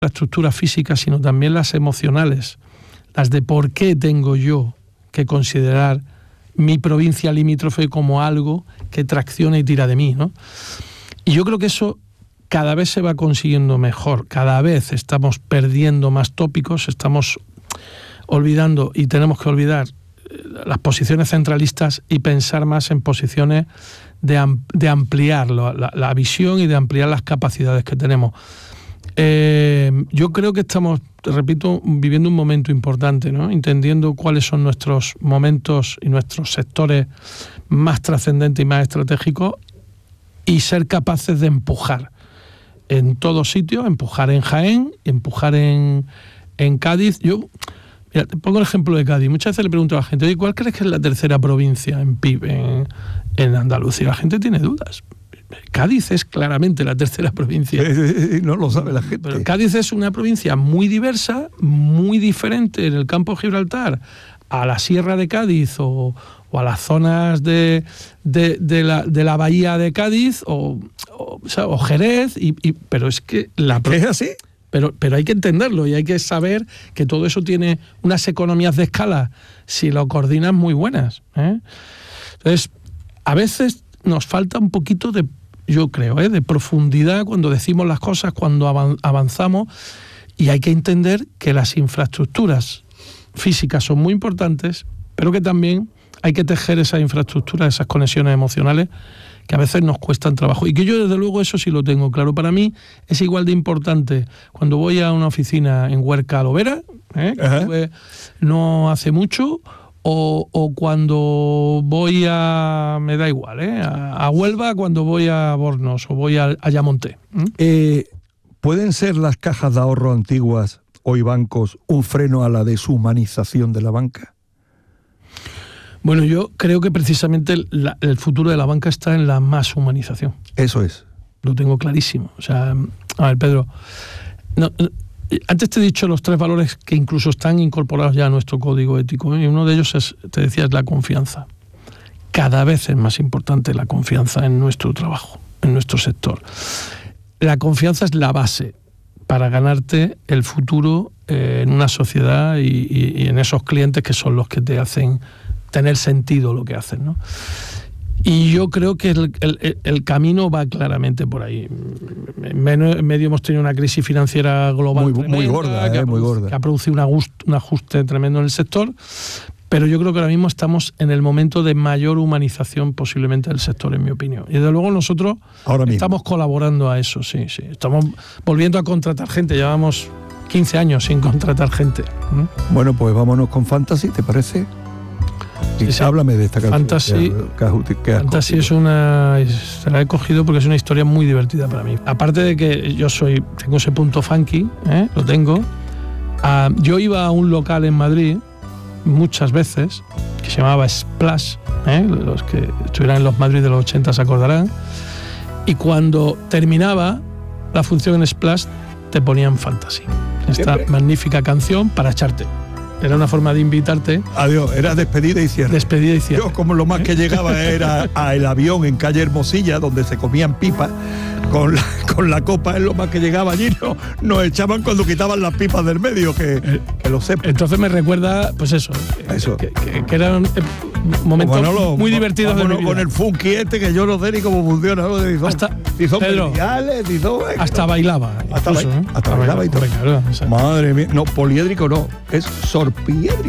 infraestructuras físicas, sino también las emocionales, las de por qué tengo yo que considerar mi provincia limítrofe como algo que tracciona y tira de mí, ¿no? Y yo creo que eso cada vez se va consiguiendo mejor, cada vez estamos perdiendo más tópicos, estamos olvidando y tenemos que olvidar las posiciones centralistas y pensar más en posiciones de ampliar la visión y de ampliar las capacidades que tenemos. Yo creo que estamos, te repito, viviendo un momento importante, ¿no? Entendiendo cuáles son nuestros momentos y nuestros sectores más trascendentes y más estratégicos y ser capaces de empujar en todos sitios, empujar en Jaén, empujar en Cádiz. Yo, mira, te pongo el ejemplo de Cádiz. Muchas veces le pregunto a la gente, oye, ¿cuál crees que es la tercera provincia en PIB en Andalucía? La gente tiene dudas. Cádiz es claramente la tercera provincia. No lo sabe la gente. Pero Cádiz es una provincia muy diversa, muy diferente en el campo de Gibraltar a la Sierra de Cádiz o a las zonas de la bahía de Cádiz o Jerez, pero es que ¿Es así? Pero hay que entenderlo y hay que saber que todo eso tiene unas economías de escala, si lo coordinas, muy buenas, ¿eh? Entonces, a veces nos falta un poquito yo creo, de profundidad cuando decimos las cosas, cuando avanzamos, y hay que entender que las infraestructuras físicas son muy importantes, pero que también hay que tejer esas infraestructuras, esas conexiones emocionales que a veces nos cuestan trabajo. Y que yo, desde luego, eso sí lo tengo claro. Para mí es igual de importante cuando voy a una oficina en Huerca Lovera, que estuve no hace mucho, o cuando voy me da igual, a Huelva, cuando voy a Bornos o voy a Ayamonte. ¿Pueden ser las cajas de ahorro antiguas, hoy bancos, un freno a la deshumanización de la banca? Bueno, yo creo que precisamente el futuro de la banca está en la más humanización. Eso es. Lo tengo clarísimo. O sea, a ver, Pedro, antes te he dicho los 3 valores que incluso están incorporados ya a nuestro código ético, y uno de ellos te decía, es la confianza. Cada vez es más importante la confianza en nuestro trabajo, en nuestro sector. La confianza es la base para ganarte el futuro en una sociedad y en esos clientes que son los que te hacen tener sentido lo que hacen, ¿no? Y yo creo que el camino va claramente por ahí. En medio hemos tenido una crisis financiera global muy gorda, muy gorda, que ha producido un ajuste tremendo en el sector, pero yo creo que ahora mismo estamos en el momento de mayor humanización posiblemente del sector, en mi opinión. Y desde luego nosotros estamos colaborando a eso, sí. Estamos volviendo a contratar gente, llevamos 15 años sin contratar gente. Bueno, pues vámonos con Fantasy, ¿te parece? Sí. Háblame de esta canción. Fantasy se la he cogido porque es una historia muy divertida para mí. Aparte de que tengo ese punto funky, lo tengo. Yo iba a un local en Madrid muchas veces que se llamaba Splash, los que estuvieran en los Madrid de los 80 se acordarán, y cuando terminaba la función en Splash te ponían Fantasy, esta magnífica canción para echarte. Era una forma de invitarte. Adiós, era despedida y cierre. Despedida y cierre. Yo, como lo más que llegaba era al avión en calle Hermosilla, donde se comían pipas, con la copa, es lo más que llegaba allí. Nos echaban cuando quitaban las pipas del medio, que lo sepa. Entonces me recuerda, pues eso. Que eran momentos muy divertidos de mi vida. Con el funky que yo no sé ni cómo funciona. ¿No? Hasta bailaba. Hasta bailaba y todo. Madre mía. No, poliédrico no. Es sorpiédrico.